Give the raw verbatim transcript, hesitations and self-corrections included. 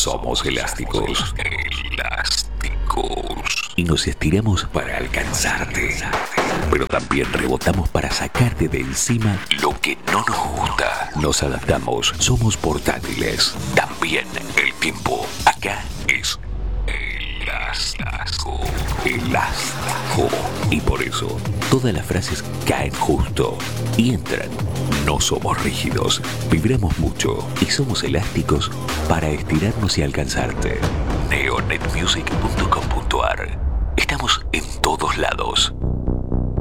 Somos elásticos. Elásticos. Y nos estiramos para alcanzarte. Pero también rebotamos para sacarte de encima lo que no nos gusta. Nos adaptamos. Somos portátiles. También el tiempo. Acá es elástico. Elástico. Y por eso, todas las frases caen justo y entran. No somos rígidos, vibramos mucho y somos elásticos para estirarnos y alcanzarte. neonetmusic punto com punto ar. Estamos en todos lados.